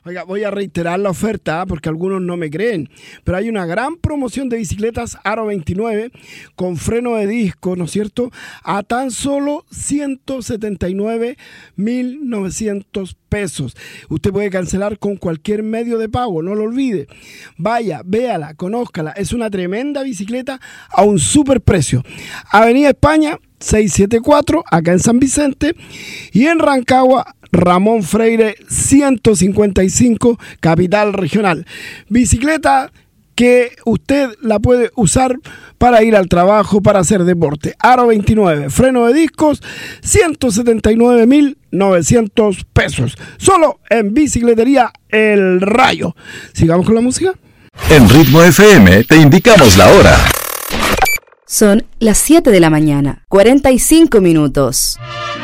Oiga, voy a reiterar la oferta porque algunos no me creen, pero hay una gran promoción de bicicletas Aro 29 con freno de disco, ¿no es cierto?, a tan solo 179.900 pesos. Usted puede cancelar con cualquier medio de pago, no lo olvide. Vaya, véala, conózcala, es una tremenda bicicleta a un super precio. Avenida España 674, acá en San Vicente, y en Rancagua, Ramón Freire 155, capital regional. Bicicleta que usted la puede usar para ir al trabajo, para hacer deporte. Aro 29, freno de discos, 179.900 pesos. Solo en Bicicletería El Rayo. Sigamos con la música. En Ritmo FM te indicamos la hora. Son las 7 de la mañana, 45 minutos.